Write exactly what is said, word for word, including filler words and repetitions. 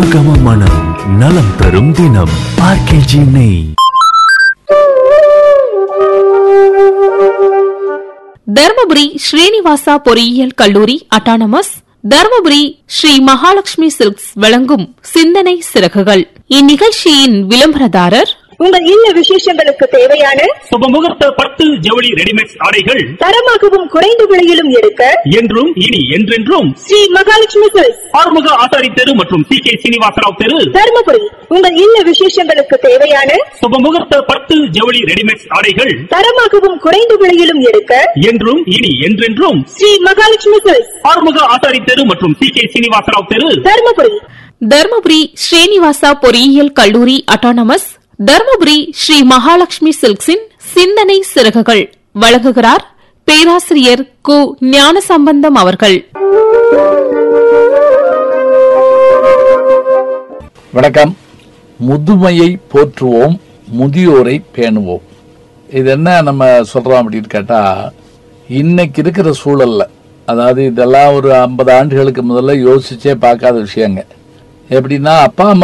கமகம மனம் நலம் தரும் தினம் ஆர்கேஜி நெய். தர்மபுரி ஸ்ரீனிவாசா பொறியியல் கல்லூரி அட்டானமஸ், தர்மபுரி ஸ்ரீ மகாலட்சுமி சில்க்ஸ் வழங்கும் சிந்தனை சிறகுகள். இந்நிகழ்ச்சியின் விளம்பரதாரர் உங்கள் இல்ல விசேஷங்களுக்கு தேவையான சுபமுகூர்த்த பட்டு ஜவுளி ரெடிமேட் ஆடைகள் தரமாகவும் குறைந்த விலையிலும் எடுக்க என்றும் இனி என்றென்றும் ஸ்ரீ மகாலட்சுமி சில்க்ஸ், ஆறுமுக ஆசாரி தெரு மற்றும் சி கே சீனிவாசராவ் தெரு, தர்மபுரி. உங்கள் இல்ல விசேஷங்களுக்கு தேவையான சுபமுகூர்த்த பட்டு ஜவுளி ரெடிமேட் ஆடைகள் தரமாகவும் குறைந்த விலையிலும் எடுக்க என்றும் இனி என்றென்றும் ஸ்ரீ மகாலட்சுமி சில்க்ஸ், ஆறுமுக ஆசாரி தெரு மற்றும் சி கே சீனிவாசராவ் தெரு, தர்மபுரி. தர்மபுரி ஸ்ரீனிவாசா பொறியியல் கல்லூரி அட்டானமஸ், தர்மபுரி ஸ்ரீ மகாலட்சுமி சில்க்ஸின் சிந்தனை சிறகுகள் வழங்குகிறார் பேராசிரியர் கு ஞானசம்பந்தம் அவர்கள். வணக்கம். முதுமையை போற்றுவோம், முதியோரை பேணுவோம். இது என்ன நம்ம சொல்றோம் அப்படின்னு கேட்டா, இன்னைக்கு இருக்கிற சூழல்ல, அதாவது இதெல்லாம் ஒரு ஐம்பது ஆண்டுகளுக்கு முதல்ல யோசிச்சே பார்க்காத விஷயங்க. எப்படின்னா, அப்பா அம்மா